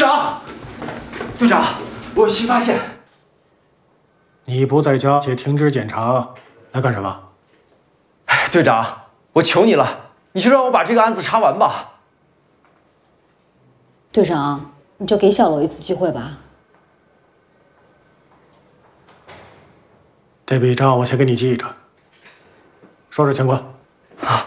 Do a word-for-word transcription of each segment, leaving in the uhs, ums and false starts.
长，队长，我有新发现。 你不在家且停职检查，来干什么？ 哎，队长，我求你了，你就让我把这个案子查完吧。 队长，你就给小楼一次机会吧。 这笔账我先给你记着。说说情况。 啊。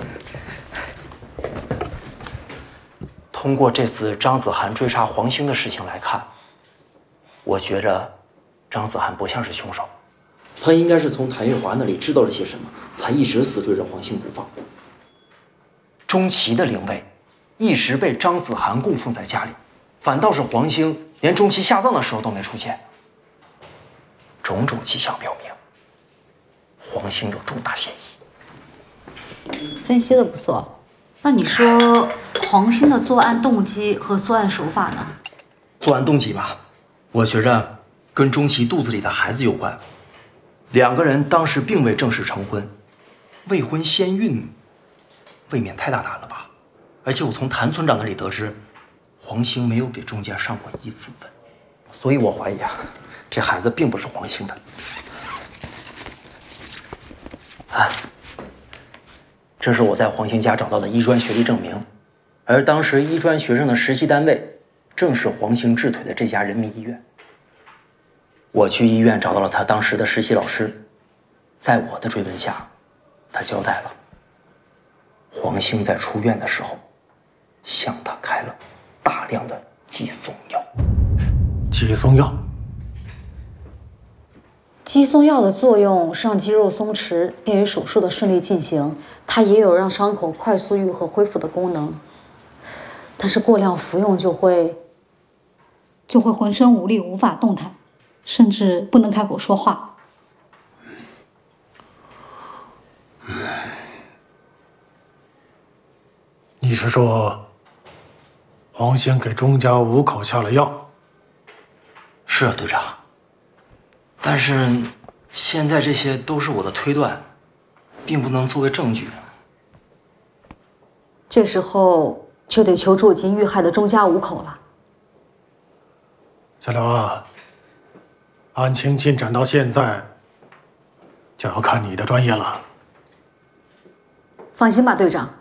通过这次张子涵追杀黄兴的事情来看，我觉着张子涵不像是凶手。 他应该是从谭月华那里知道了些什么，才一直死追着黄兴不放。 钟琪的灵位一直被张子涵供奉在家里，反倒是黄兴连钟琪下葬的时候都没出现。种种迹象表明，黄兴有重大嫌疑。 分析的不错。那你说黄兴的作案动机和作案手法呢？ 作案动机吧，我觉着跟钟琪肚子里的孩子有关。 两个人当时并未正式成婚，未婚先孕，未免太大胆了吧？ 而且我从谭村长那里得知，黄兴没有给钟家上过一次坟， 所以我怀疑啊，这孩子并不是黄兴的。啊，这是我在黄兴家找到的医专学历证明，而当时医专学生的实习单位正是黄兴治腿的这家人民医院。我去医院找到了他当时的实习老师，在我的追问下，他交代了黄兴在出院的时候向他开了大量的肌松药。 肌松药。 肌松药的作用是让肌肉松弛，便于手术的顺利进行。它也有让伤口快速愈合恢复的功能，但是过量服用就会就会浑身无力，无法动弹，甚至不能开口说话。 你是说黄兴给钟家五口下了药？ 是啊，队长。但是现在这些都是我的推断，并不能作为证据。 这时候就得求助已经遇害的钟家五口了。 小刘啊，案情进展到现在，就要看你的专业了。 放心吧，队长。